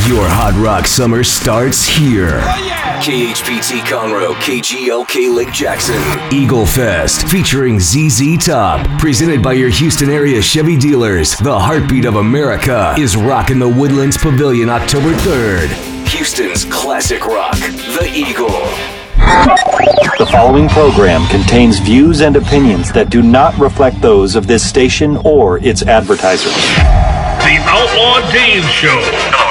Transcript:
Your Hot Rock summer starts here. KHPT Conroe, KGLK Lake Jackson. Eagle Fest featuring ZZ Top. Presented by your Houston area Chevy dealers. The heartbeat of America is rocking the Woodlands Pavilion October 3rd. Houston's classic rock, The Eagle. The following program contains views and opinions that do not reflect those of this station or its advertisers. The Outlaw Dave Show.